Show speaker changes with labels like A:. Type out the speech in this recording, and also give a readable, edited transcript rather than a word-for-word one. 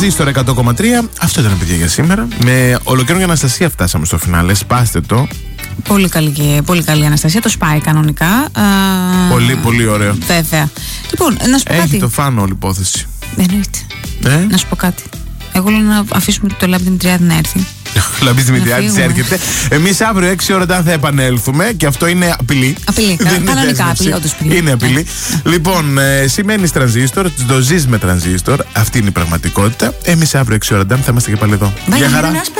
A: Τρανζίστορ 100,3. Αυτό ήταν, παιδιά, για σήμερα. Με ολοκαίρινη Αναστασία φτάσαμε στο φινάλε. Σπάστε το.
B: Πολύ καλή Αναστασία. Το σπάει κανονικά.
A: Πολύ, πολύ ωραίο.
B: Βέβαια. Λοιπόν, να σου πω κάτι.
A: Έχει το φάνο όλη υπόθεση.
B: Εννοείται. Να σου πω κάτι. Εγώ λέω να αφήσουμε το Λάμπη Δημητριάδη να έρθει.
A: Λαμπής Δημητριάδης έρχεται. Εμείς αύριο 6 ώρα θα επανέλθουμε και αυτό είναι απειλή.
B: Απειλή. Κανονικά απειλή. Όντως απειλή.
A: Είναι απειλή. Λοιπόν, σημαίνει Τρανζίστορ, το ζεις με Τρανζίστορ. Αυτή είναι η πραγματικότητα. Εμείς αύριο 6 ώρα θα είμαστε και πάλι εδώ.
B: Γεια χαρά.